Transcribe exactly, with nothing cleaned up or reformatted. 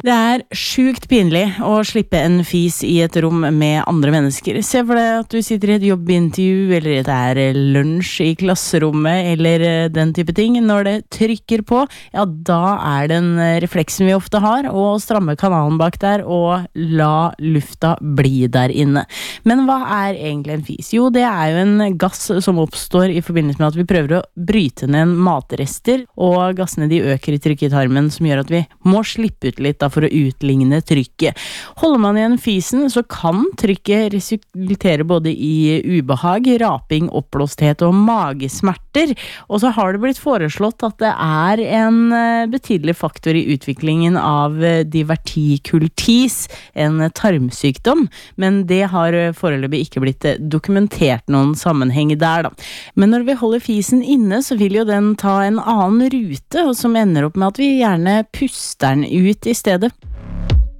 Det er sjukt pinlig å slippe en fis i et rom med andre mennesker. Se for deg at du sitter i et jobbintervju, eller det er lunsj i klasserommet, eller den type ting. Når det trykker på, ja, da er den refleksen vi ofte har, å stramme kanalen bak der og la lufta bli der inne. Men hva er egentlig en fis? Jo, det er jo en gass som oppstår i forbindelse med at vi prøver å bryte ned matrester, og gassene de øker i trykket i tarmen, som gjør at vi må slippe ut litt da, for å utligne trykket. Holder man igjen fisen, så kan trykket resultere både i ubehag, raping, oppblåsthet og magesmerter. Og så har det blitt foreslått at det er en betydelig faktor i utviklingen av divertikultis, en tarmsykdom, men det har foreløpig ikke blitt dokumentert noen sammenheng der da. Men når vi holder fisen inne, så vil jo den ta en annen rute, og som ender opp med at vi gjerne puster den ut i stedet.